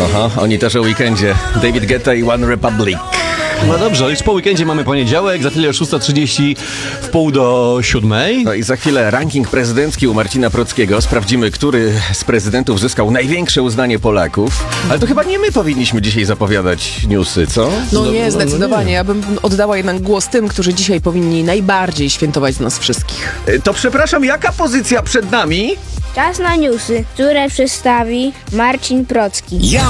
Oho, oni też o weekendzie. David Guetta i One Republic. No dobrze, już po weekendzie mamy poniedziałek, za chwilę 6:30, w pół do 7. No i za chwilę ranking prezydencki u Marcina Prockiego. Sprawdzimy, który z prezydentów zyskał największe uznanie Polaków. Ale to chyba nie my powinniśmy dzisiaj zapowiadać newsy, co? No nie, zdecydowanie. Ja bym oddała jednak głos tym, którzy dzisiaj powinni najbardziej świętować z nas wszystkich. To przepraszam, jaka pozycja przed nami? Czas na newsy, które przedstawi Marcin Procki.